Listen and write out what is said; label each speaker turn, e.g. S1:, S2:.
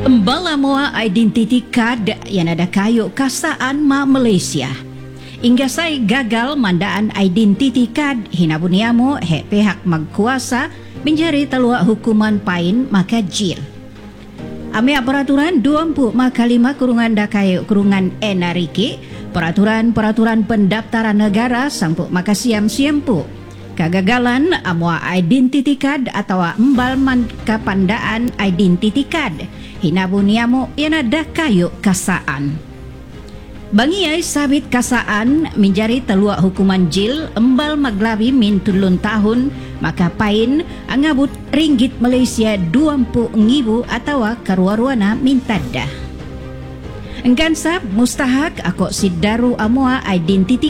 S1: Embala moa identity card yang ada kayu kasaan ma Malaysia. Hingga saya gagal mandaan identity card hinabuniamo he pihak magkuasa menjadi telua hukuman pain maka jil. Ame peraturan 20 maka 5 kurungan dakayu kurungan enariki peraturan pendaftaran negara sangpu maka siam-siampu. Kegagalan amua identity card atau embal man kapandaan identity card hinabuniamo yang ada kayu kasaan. Bangiay sabit kasaan menjadi telua hukuman jil embal maglabi min 3 tahun maka pain angabut ringgit Malaysia 20,000 atau karuaruana mintada. Engkan sab mustahak ako si daru amua identity